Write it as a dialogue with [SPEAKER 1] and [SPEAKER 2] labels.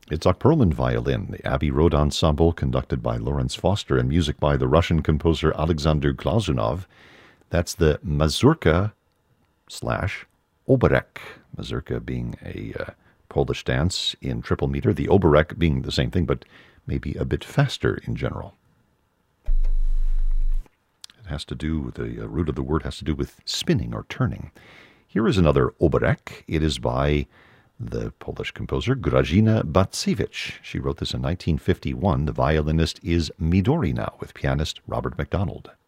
[SPEAKER 1] It's a Perlin violin, the Abbey Road Ensemble, conducted by Lawrence Foster, and music by the Russian composer Alexander Glazunov. That's the mazurka slash oberek. Mazurka being a Polish dance in triple meter, the oberek being the same thing, but maybe a bit faster in general. It has to do, the root of the word has to do with spinning or turning. Here is another oberek. It is by the Polish composer Grażyna Bacewicz. She wrote this in 1951. The violinist is Midori now, with pianist Robert MacDonald.